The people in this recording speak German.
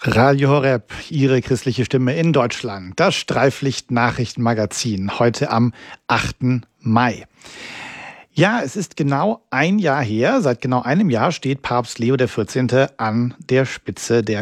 Radio Horeb, Ihre christliche Stimme in Deutschland. Das Streiflicht-Nachrichtenmagazin, heute am 8. Mai. Ja, es ist genau ein Jahr her. Seit genau einem Jahr steht Papst Leo XIV. An der Spitze der